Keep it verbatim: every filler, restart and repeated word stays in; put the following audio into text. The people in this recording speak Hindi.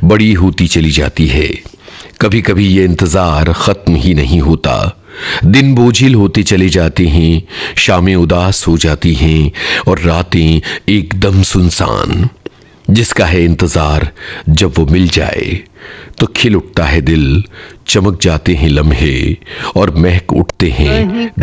बड़ी होती चली जाती है। कभी कभी ये इंतजार खत्म ही नहीं होता। दिन बोझिल होते चले जाते हैं, शामें उदास हो जाती हैं और रातें एकदम सुनसान। जिसका है इंतजार, जब वो मिल जाए तो खिल उठता है दिल, चमक जाते हैं लम्हे और महक उठते हैं